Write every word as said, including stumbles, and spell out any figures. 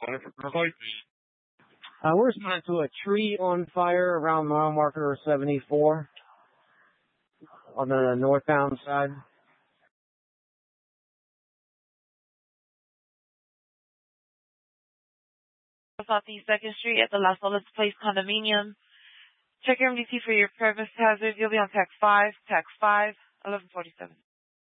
Uh, we're responding to a tree on fire around mile marker seventy-four on the northbound side. Southeast second Street at the Las Olas Place condominium. Check your M D T for your service hazard. You'll be on tax five, tax five, eleven forty-seven.